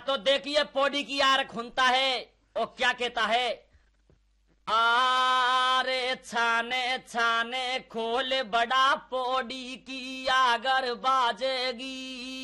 तो देखिए पौड़ी की आर खुनता है और क्या कहता है, आरे छाने छाने खोल बड़ा पौड़ी की आगर बाजेगी।